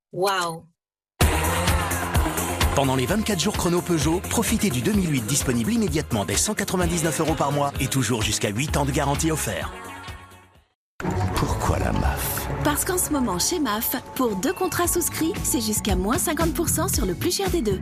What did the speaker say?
Waouh! Pendant les 24 jours chrono Peugeot, profitez du 2008 disponible immédiatement dès 199 € par mois et toujours jusqu'à 8 ans de garantie offert. Pourquoi la MAF? Parce qu'en ce moment, chez MAF, pour 2 contrats souscrits, c'est jusqu'à moins 50% sur le plus cher des deux.